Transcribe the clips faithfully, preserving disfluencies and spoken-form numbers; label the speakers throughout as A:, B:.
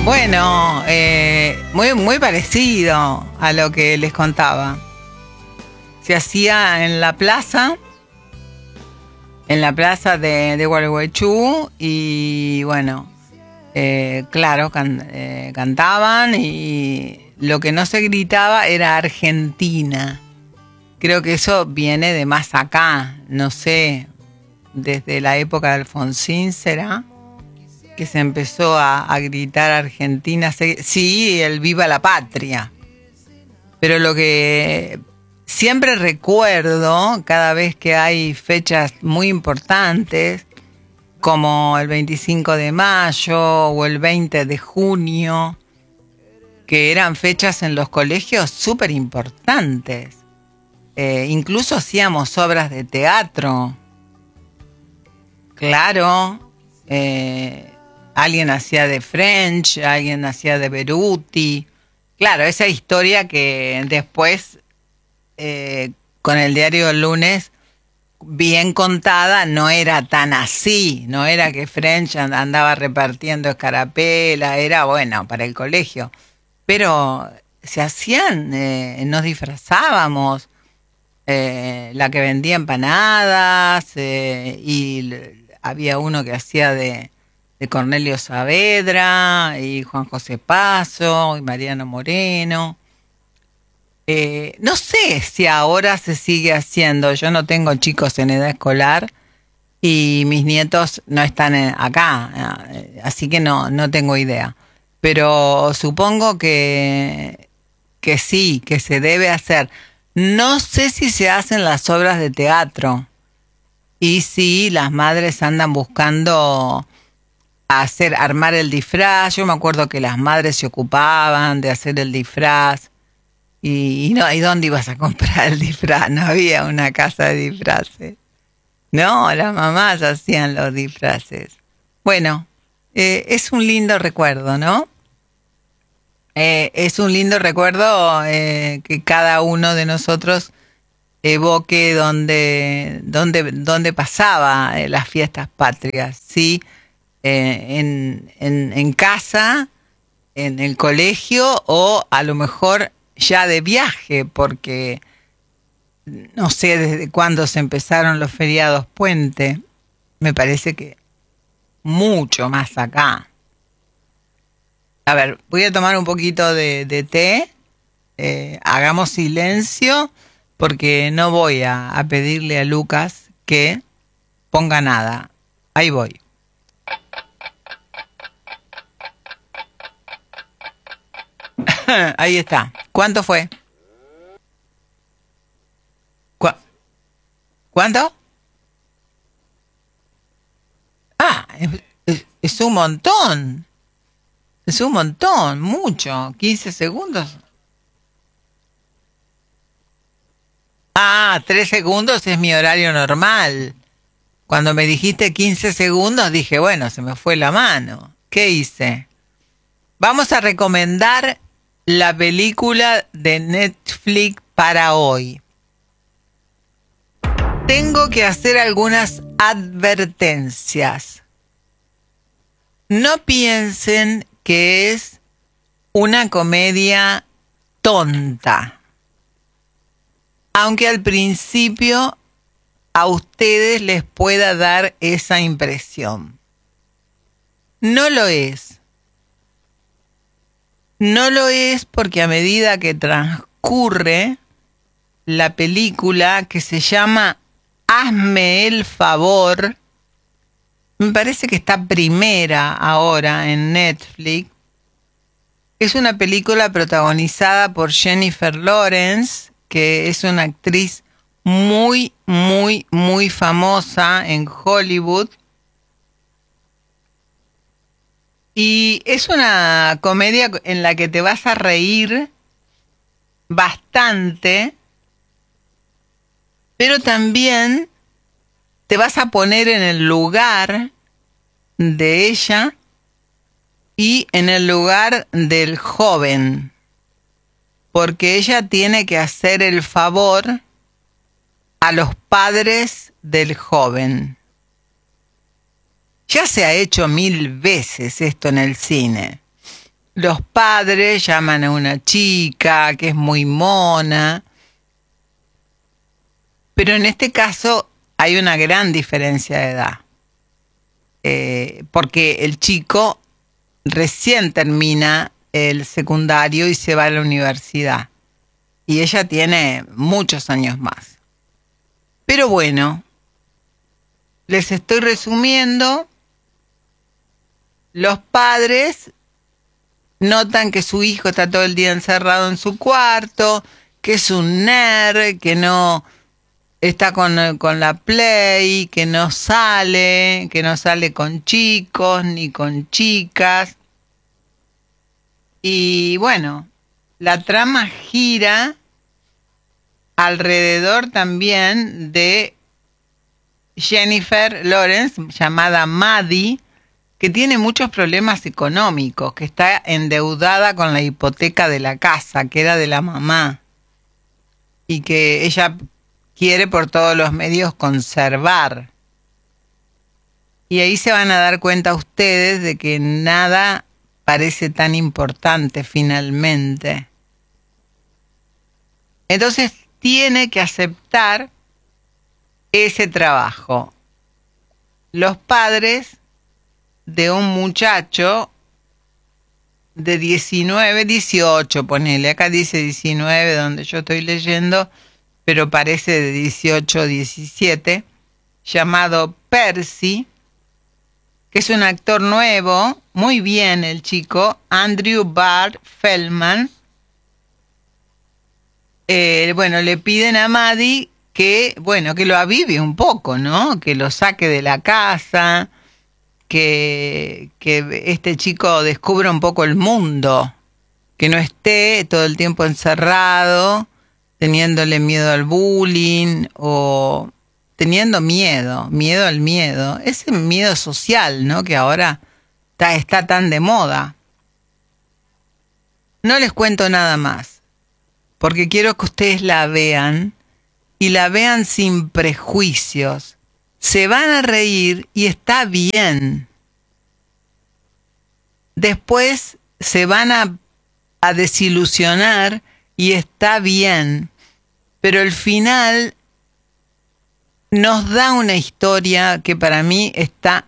A: Bueno, eh, muy, muy parecido a lo que les contaba. Se hacía en la plaza, en la plaza de, de Gualeguaychú, y bueno, eh, claro, can, eh, cantaban, y lo que no se gritaba era Argentina. Creo que eso viene de más acá, no sé, desde la época de Alfonsín, ¿será? Que se empezó a, a gritar Argentina, sí, el viva la patria. Pero lo que siempre recuerdo cada vez que hay fechas muy importantes, como el veinticinco de mayo o el veinte de junio, que eran fechas en los colegios súper importantes. Eh, incluso hacíamos obras de teatro. Claro, eh, alguien hacía de French, alguien hacía de Beruti. Claro, esa historia que después, eh, con el diario del lunes, bien contada, no era tan así. No era que French andaba repartiendo escarapela, era bueno para el colegio. Pero se hacían, eh, nos disfrazábamos, eh, la que vendía empanadas, eh, y l- había uno que hacía de de Cornelio Saavedra, y Juan José Paso, y Mariano Moreno. Eh, no sé si ahora se sigue haciendo. Yo no tengo chicos en edad escolar y mis nietos no están en- acá, eh, así que no, no tengo idea. Pero supongo que, que sí, que se debe hacer. No sé si se hacen las obras de teatro y si las madres andan buscando hacer, armar el disfraz. Yo me acuerdo que las madres se ocupaban de hacer el disfraz. Y, y no, ¿y dónde ibas a comprar el disfraz? No había una casa de disfraces. No, las mamás hacían los disfraces. Bueno, eh, es un lindo recuerdo, ¿no? Eh, es un lindo recuerdo, eh, que cada uno de nosotros evoque donde, donde, donde pasaba, eh, las fiestas patrias, ¿sí? Eh, en, en, en casa, en el colegio, o a lo mejor ya de viaje, porque no sé desde cuándo se empezaron los feriados puente. Me parece que mucho más acá. A ver, voy a tomar un poquito de, de té. Eh, hagamos silencio, porque no voy a, a pedirle a Lucas que ponga nada. Ahí voy. Ahí está. ¿Cuánto fue? ¿Cu- ¿Cuánto? Ah, es, es- es un montón. Es un montón, mucho. quince segundos. Ah, tres segundos es mi horario normal. Cuando me dijiste quince segundos, dije, bueno, se me fue la mano. ¿Qué hice? Vamos a recomendar la película de Netflix para hoy. Tengo que hacer algunas advertencias. No piensen que es una comedia tonta, aunque al principio a ustedes les pueda dar esa impresión. No lo es. No lo es porque a medida que transcurre la película, que se llama Hazme el favor, me parece que está primera ahora en Netflix. Es una película protagonizada por Jennifer Lawrence, que es una actriz muy, muy, muy famosa en Hollywood. Y es una comedia en la que te vas a reír bastante, pero también te vas a poner en el lugar de ella y en el lugar del joven, porque ella tiene que hacer el favor a los padres del joven. Ya se ha hecho mil veces esto en el cine. los padres llaman a una chica que es muy mona, pero en este caso hay una gran diferencia de edad, eh, porque el chico recién termina el secundario y se va a la universidad, y ella tiene muchos años más. Pero bueno, les estoy resumiendo. Los padres notan que su hijo está todo el día encerrado en su cuarto, que es un nerd, que no está con, con la Play, que no sale, que no sale con chicos ni con chicas. Y bueno, la trama gira alrededor también de Jennifer Lawrence, llamada Maddie, que tiene muchos problemas económicos, que está endeudada con la hipoteca de la casa, que era de la mamá, y que ella quiere por todos los medios conservar. Y ahí se van a dar cuenta ustedes de que nada parece tan importante finalmente. Entonces tiene que aceptar ese trabajo. Los padres de un muchacho de diecinueve, dieciocho, ponele, acá dice diecinueve donde yo estoy leyendo, pero parece de dieciocho, diecisiete, llamado Percy, que es un actor nuevo, muy bien el chico, Andrew Barr Feldman. Eh, bueno, le piden a Maddie que, bueno, que lo avive un poco, ¿no? Que lo saque de la casa, que, que este chico descubra un poco el mundo, que no esté todo el tiempo encerrado, teniéndole miedo al bullying o teniendo miedo, miedo al miedo, ese miedo social, ¿no? Que ahora está, está tan de moda. No les cuento nada más, porque quiero que ustedes la vean y la vean sin prejuicios. Se van a reír y está bien. Después se van a, a desilusionar y está bien. Pero el final nos da una historia que para mí está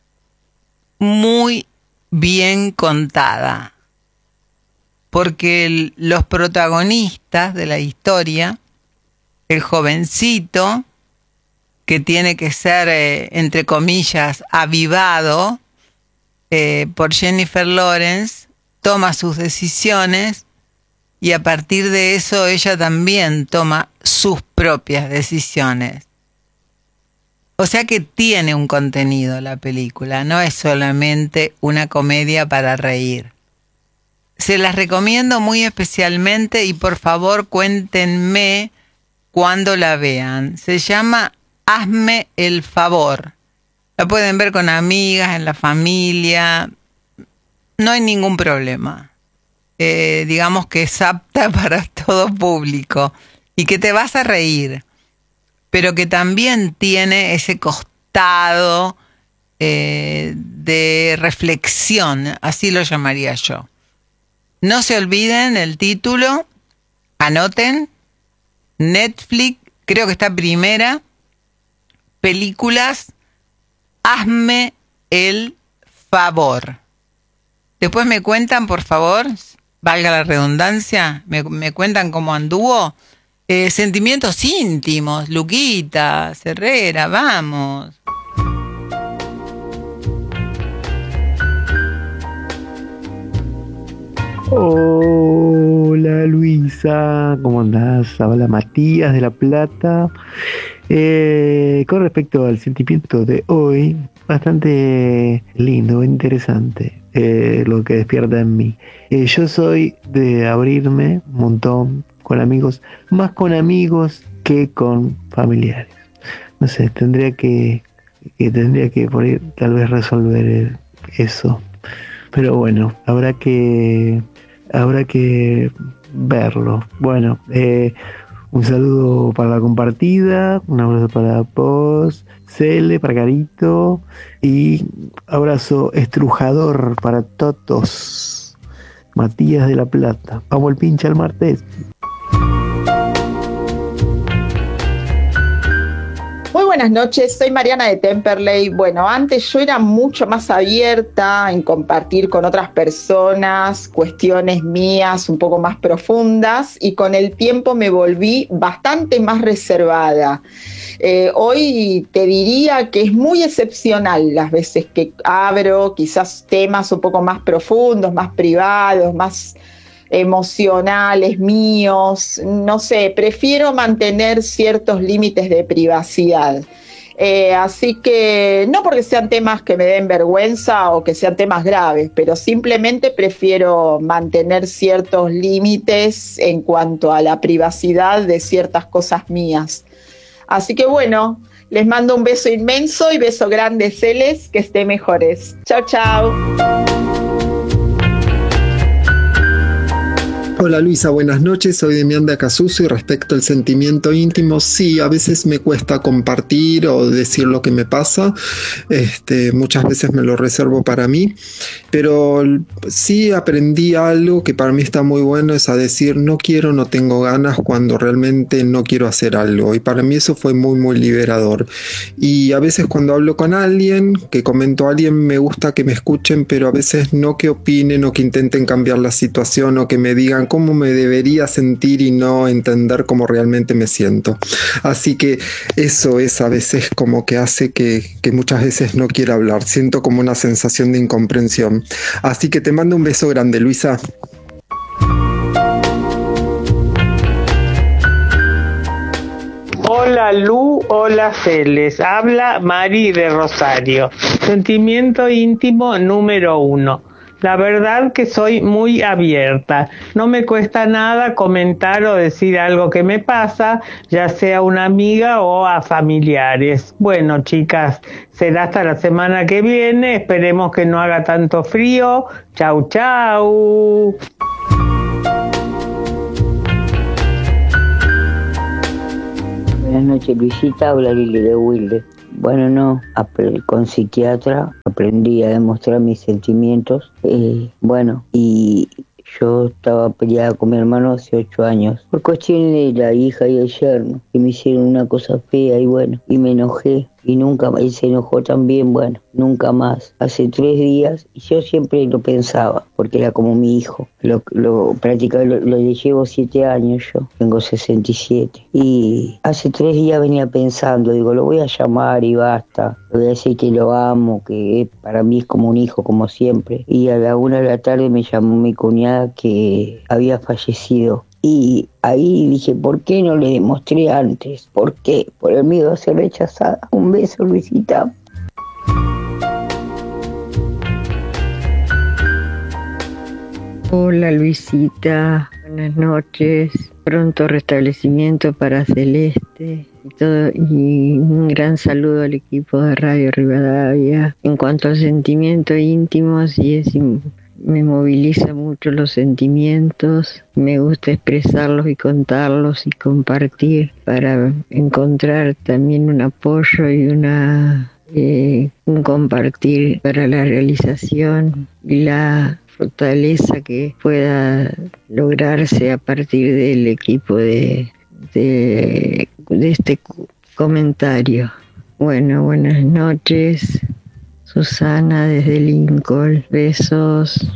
A: muy bien contada. Porque el, los protagonistas de la historia, el jovencito, que tiene que ser, eh, entre comillas, avivado eh, por Jennifer Lawrence, toma sus decisiones y a partir de eso ella también toma sus propias decisiones. O sea que tiene un contenido la película, no es solamente una comedia para reír. Se las recomiendo muy especialmente y por favor cuéntenme cuando la vean. Se llama Hazme el favor. La pueden ver con amigas, en la familia. No hay ningún problema. Eh, digamos que es apta para todo público y que te vas a reír, pero que también tiene ese costado eh, de reflexión, así lo llamaría yo. No se olviden el título, anoten, Netflix, creo que está primera, películas, hazme el favor. Después me cuentan, por favor, valga la redundancia, me, me cuentan cómo anduvo. Eh, sentimientos íntimos, Luquita, Herrera, vamos.
B: Hola Luisa, ¿cómo andás? Habla Matías de La Plata. Eh, con respecto al sentimiento de hoy, bastante lindo, interesante eh, lo que despierta en mí. Eh, yo soy de abrirme un montón con amigos, más con amigos que con familiares. No sé, tendría que, que tendría que por ahí, tal vez resolver eso. Pero bueno, habrá que habrá que verlo. Bueno, eh, un saludo para la compartida, un abrazo para vos, Cele, para Carito, y abrazo estrujador para todos. Matías de La Plata. Vamos el pinche al martes.
C: Muy buenas noches, soy Mariana de Temperley. Bueno, antes yo era mucho más abierta en compartir con otras personas cuestiones mías un poco más profundas y con el tiempo me volví bastante más reservada. Eh, hoy te diría que es muy excepcional las veces que abro quizás temas un poco más profundos, más privados, más emocionales míos, no sé, prefiero mantener ciertos límites de privacidad. Eh, así que no porque sean temas que me den vergüenza o que sean temas graves, pero simplemente prefiero mantener ciertos límites en cuanto a la privacidad de ciertas cosas mías. Así que bueno, les mando un beso inmenso y beso grande, Celes, que estén mejores. Chao, chao.
D: Hola Luisa, buenas noches, soy Demián de Acasuso y respecto al sentimiento íntimo, sí, a veces me cuesta compartir o decir lo que me pasa, este, muchas veces me lo reservo para mí, pero sí aprendí algo que para mí está muy bueno, es a decir no quiero, no tengo ganas cuando realmente no quiero hacer algo, y para mí eso fue muy muy liberador. Y a veces cuando hablo con alguien, que comento a alguien, me gusta que me escuchen, pero a veces no que opinen o que intenten cambiar la situación o que me digan cómo me debería sentir y no entender cómo realmente me siento. Así que eso es a veces como que hace que, que muchas veces no quiera hablar. Siento como una sensación de incomprensión. Así que te mando un beso grande, Luisa.
E: Hola Lu, hola Celes, habla Mari de Rosario. Sentimiento íntimo número uno. La verdad que soy muy abierta, no me cuesta nada comentar o decir algo que me pasa, ya sea a una amiga o a familiares. Bueno chicas, será hasta la semana que viene, esperemos que no haga tanto frío. Chau chau.
F: Buenas noches Luisita, habla Lili de Wilde. Bueno, no, con psiquiatra aprendí a demostrar mis sentimientos. Eh, bueno, y yo estaba peleada con mi hermano hace ocho años por cuestiones de la hija y el yerno, que me hicieron una cosa fea y bueno, y me enojé. Y nunca más, él se enojó también, bueno, nunca más. Hace tres días, y yo siempre lo pensaba, porque era como mi hijo. Lo, lo prácticamente lo, lo llevo siete años yo, tengo sesenta y siete. Y hace tres días venía pensando, digo, lo voy a llamar y basta. Le voy a decir que lo amo, que para mí es como un hijo, como siempre. Y a la una de la tarde me llamó mi cuñada que había fallecido. Y ahí dije, ¿por qué no le demostré antes? ¿Por qué? Por el miedo a ser rechazada. Un beso, Luisita.
G: Hola, Luisita. Buenas noches. Pronto restablecimiento para Celeste. Y, todo, y un gran saludo al equipo de Radio Rivadavia. En cuanto a sentimientos íntimos, sí es... me moviliza mucho los sentimientos, me gusta expresarlos y contarlos y compartir para encontrar también un apoyo y una eh, un compartir para la realización y la fortaleza que pueda lograrse a partir del equipo de, de, de este comentario. Bueno, buenas noches. Susana desde Lincoln, besos.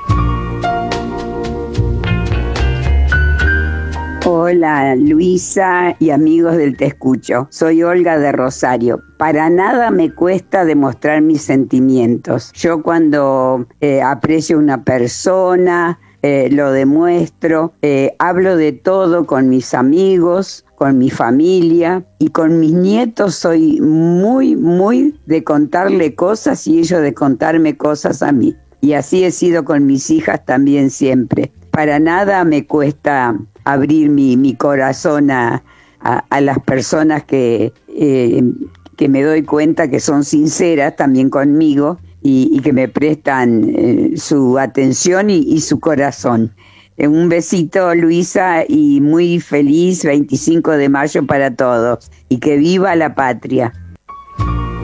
H: Hola Luisa y amigos del Te Escucho, soy Olga de Rosario. Para nada me cuesta demostrar mis sentimientos. Yo cuando eh, aprecio una persona, eh, lo demuestro, eh, hablo de todo con mis amigos, con mi familia y con mis nietos soy muy, muy de contarle cosas y ellos de contarme cosas a mí. Y así he sido con mis hijas también siempre. Para nada me cuesta abrir mi, mi corazón a, a, a las personas que, eh, que me doy cuenta que son sinceras también conmigo y, y que me prestan eh, su atención y, y su corazón. Un besito, Luisa, y muy feliz veinticinco de mayo para todos. Y que viva la patria.